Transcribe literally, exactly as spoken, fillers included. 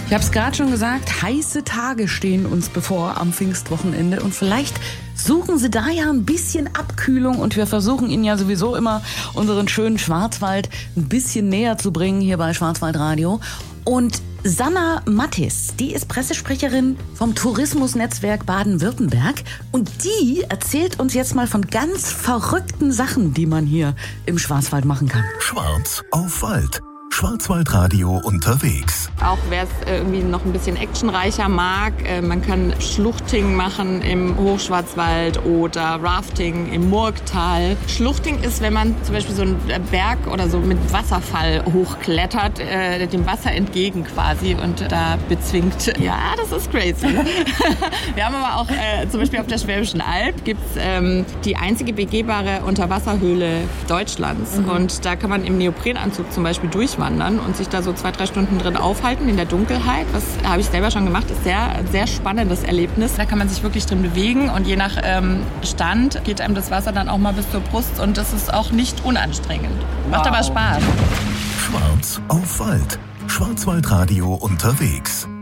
Ich habe es gerade schon gesagt, heiße Tage stehen uns bevor am Pfingstwochenende und vielleicht suchen Sie da ja ein bisschen Abkühlung und wir versuchen Ihnen ja sowieso immer unseren schönen Schwarzwald ein bisschen näher zu bringen hier bei Schwarzwaldradio. Und Sanna Mattis, die ist Pressesprecherin vom Tourismusnetzwerk Baden-Württemberg und die erzählt uns jetzt mal von ganz verrückten Sachen, die man hier im Schwarzwald machen kann. Schwarz auf Wald. Schwarzwaldradio unterwegs. Auch wer es irgendwie noch ein bisschen actionreicher mag, äh, man kann Schluchting machen im Hochschwarzwald oder Rafting im Murgtal. Schluchting ist, wenn man zum Beispiel so einen Berg oder so mit Wasserfall hochklettert, äh, dem Wasser entgegen quasi und da bezwingt. Ja, das ist crazy. Wir haben aber auch äh, zum Beispiel auf der Schwäbischen Alb gibt's ähm, die einzige begehbare Unterwasserhöhle Deutschlands. Mhm. Und da kann man im Neoprenanzug zum Beispiel durchwandern und sich da so zwei, drei Stunden drin aufhalten in der Dunkelheit. Das habe ich selber schon gemacht. Ist sehr, sehr spannendes Erlebnis. Da kann man sich wirklich drin bewegen und je nach ähm, Stand geht einem das Wasser dann auch mal bis zur Brust und das ist auch nicht unanstrengend. Macht wow. aber Spaß. Schwarz auf Wald. Schwarzwaldradio unterwegs.